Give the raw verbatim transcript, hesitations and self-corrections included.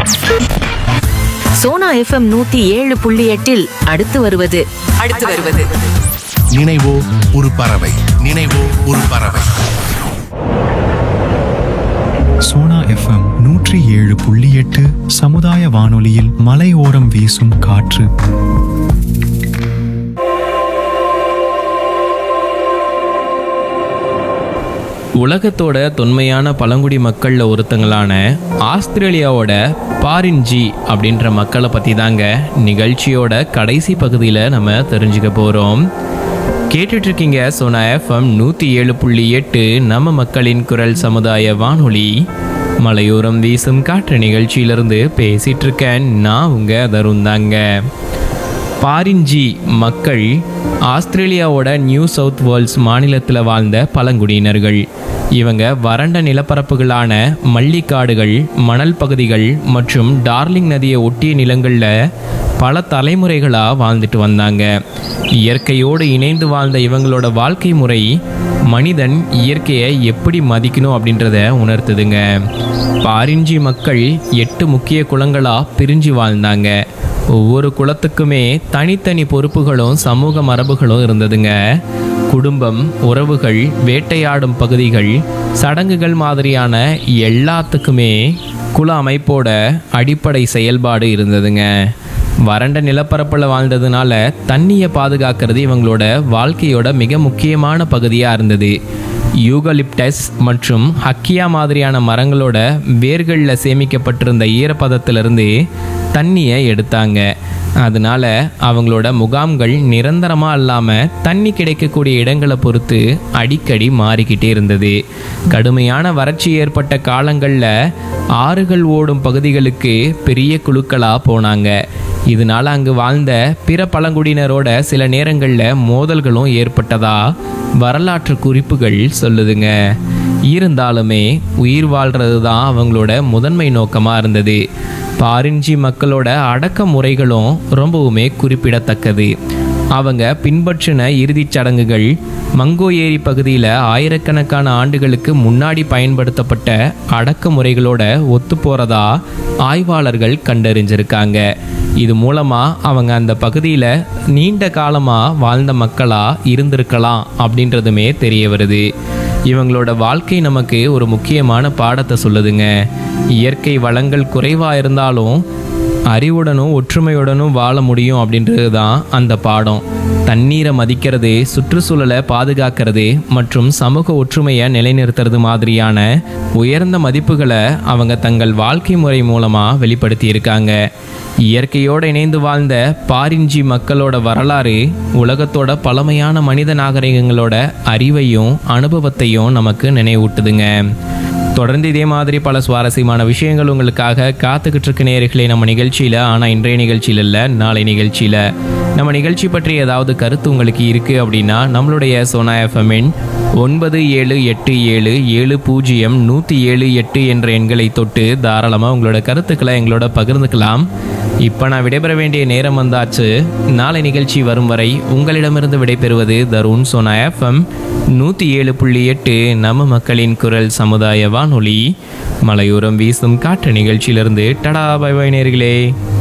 Sona FM நூத்தி ஏழு புள்ளி எட்டில் அடுத்து வருவது அடுத்து வருவது நினைவோ ஒரு பறவை நினைவோ ஒரு பறவை. சோனா எஃப்எம் நூற்றி ஏழு புள்ளி எட்டு சமுதாய வானொலியில் மலையோரம் வீசும் காற்று. உலகத்தோட தொன்மையான பழங்குடி மக்களில் ஒருத்தங்களான ஆஸ்திரேலியாவோட பாரின்ஜி அப்படின்ற மக்களை பற்றி தாங்க நிகழ்ச்சியோட கடைசி பகுதியில் நம்ம தெரிஞ்சுக்க போகிறோம். கேட்டுட்ருக்கீங்க சோனா எஃப்எம் நூற்றி ஏழு புள்ளி எட்டு நம்ம மக்களின் குரல் சமுதாய வானொலி மலையோரம் வீசும் காற்று நிகழ்ச்சியிலிருந்து பேசிகிட்டு இருக்கேன். நான் உங்கள் தருண் தாங்க. பாரின்ஜி மக்கள் ஆஸ்திரேலியாவோட நியூ சவுத் வேல்ஸ் மாநிலத்தில் வாழ்ந்த பழங்குடியினர்கள். இவங்க வறண்ட நிலப்பரப்புகளான மல்லிக்காடுகள், மணல் பகுதிகள் மற்றும் டார்லிங் நதியை ஒட்டிய நிலங்களில் பல தலைமுறைகளாக வாழ்ந்துட்டு வந்தாங்க. இயற்கையோடு இணைந்து வாழ்ந்த இவங்களோட வாழ்க்கை முறை மனிதன் இயற்கையை எப்படி மதிக்கணும் அப்படின்றத உணர்த்துதுங்க. பாரின்ஜி மக்கள் எட்டு முக்கிய குலங்களாக பிரிஞ்சு வாழ்ந்தாங்க. ஒவ்வொரு குலத்துக்குமே தனித்தனி பொறுப்புகளும் சமூக மரபுகளும் இருந்ததுங்க. குடும்பம், உறவுகள், வேட்டையாடும் பகுதிகள், சடங்குகள் மாதிரியான எல்லாத்துக்குமே குல அமைப்போட அடிப்படை செயல்பாடு இருந்ததுங்க. வறண்ட நிலப்பரப்பில் வாழ்ந்ததுனால தண்ணியை பாதுகாக்கிறது இவங்களோட வாழ்க்கையோட மிக முக்கியமான பகுதியாக இருந்தது. யூகலிப்டஸ் மற்றும் ஹக்கியா மாதிரியான மரங்களோட வேர்களில் சேமிக்கப்பட்டிருந்த ஈரப்பதத்திலிருந்து தண்ணியை எடுத்தாங்க. அதனால அவங்களோட முகாம்கள் நிரந்தரமாக இல்லாமல் தண்ணி கிடைக்கக்கூடிய இடங்களை பொறுத்து அடிக்கடி மாறிக்கிட்டே இருந்தது. கடுமையான வறட்சி ஏற்பட்ட காலங்களில் ஆறுகள் ஓடும் பகுதிகளுக்கு பெரிய குழுக்களாக போனாங்க. இதனால அங்கு வாழ்ந்த பிற பழங்குடியினரோட சில நேரங்களில் மோதல்களும் ஏற்பட்டதா வரலாற்று குறிப்புகள் சொல்லுதுங்க. இருந்தாலுமே உயிர் வாழ்கிறது தான் அவங்களோட முதன்மை நோக்கமாக இருந்தது. பாரின்ஜி மக்களோட அடக்க முறைகளும் ரொம்பவுமே குறிப்பிடத்தக்கது. அவங்க பின்பற்றின இறுதிச் சடங்குகள் மங்கோ ஏரி பகுதியில் ஆயிரக்கணக்கான ஆண்டுகளுக்கு முன்னாடி பயன்படுத்தப்பட்ட அடக்க முறைகளோட ஒத்து போகிறதா ஆய்வாளர்கள் கண்டறிஞ்சிருக்காங்க. இது மூலமாக அவங்க அந்த பகுதியில் நீண்ட காலமாக வாழ்ந்த மக்களாக இருந்திருக்கலாம் அப்படின்றதுமே தெரிய வருது. இவங்களோட வாழ்க்கை நமக்கு ஒரு முக்கியமான பாடத்தை சொல்லுதுங்க. இயற்கை வளங்கள் குறைவாக இருந்தாலும் அறிவுடனும் ஒற்றுமையுடனும் வாழ முடியும் அப்படின்றது தான் அந்த பாடம். தண்ணீரை மதிக்கிறது, சுற்றுச்சூழலை பாதுகாக்கிறது மற்றும் சமூக ஒற்றுமையை நிலைநிறுத்துறது மாதிரியான உயர்ந்த மதிப்புகளை அவங்க தங்கள் வாழ்க்கை முறை மூலமாக வெளிப்படுத்தியிருக்காங்க. இயற்கையோடு இணைந்து வாழ்ந்த பாரின்ஜி மக்களோட வரலாறு உலகத்தோட பழமையான மனித நாகரிகங்களோட அறிவையும் அனுபவத்தையும் நமக்கு நினைவூட்டுதுங்க. தொடர்ந்து இதே மாதிரி பல சுவாரஸ்யமான விஷயங்கள் உங்களுக்காக காத்துக்கிட்டு இருக்க நேயர்களே நம்ம நிகழ்ச்சியில். ஆனால் இன்றைய நிகழ்ச்சியில் இல்லை, நாளை நிகழ்ச்சியில். நம்ம நிகழ்ச்சி பற்றி ஏதாவது கருத்து உங்களுக்கு இருக்குது அப்படின்னா நம்மளுடைய சோனா எஃப்எம்மின் ஒன்பது ஏழு எட்டு ஏழு ஏழு பூஜ்ஜியம் நூற்றி ஏழு எட்டு என்ற எண்களை தொட்டு தாராளமாக உங்களோட கருத்துக்களை எங்களோட பகிர்ந்துக்கலாம். இப்போ நான் விடைபெற வேண்டிய நேரம் வந்தாச்சு. நாளை நிகழ்ச்சி வரும் வரை உங்களிடமிருந்து விடைபெறுவது தருண். சோனா எஃப்எம் நூற்றி ஏழு புள்ளி எட்டு நம்ம மக்களின் குரல் சமுதாய வானொலி மலையோரம் வீசும் காற்று நிகழ்ச்சியிலிருந்து டடா பை பை நேயர்களே.